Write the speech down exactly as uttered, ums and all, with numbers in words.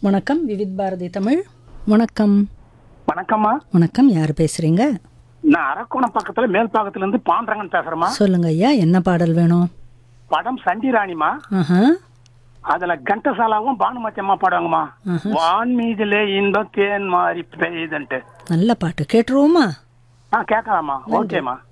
வணக்கம் விவித் பாரதி தமிழ். வணக்கம். வணக்கம்மா. வணக்கம், யார் பேசுறீங்க? நான் அரக்கோணம் பக்கத்துல மேல் பாகத்துல இருந்து பாண்டரங்கன் பேசுறேம்மா. சொல்லுங்க ஐயா, என்ன பாடல் வேணும்? படம் சண்டி ராணிமா. ஆஹா. அதுல கண்டசாலாவும் பானுமதி அம்மா பாடுவாங்கம்மா. வான் மீதிலே இன்பம் தேன் மாறி பெய்யுதுன்ட்டு. நல்ல பாட்டு, கேட்டுருவோமா? ஆ கேட்கலாமா? ஓகேம்மா.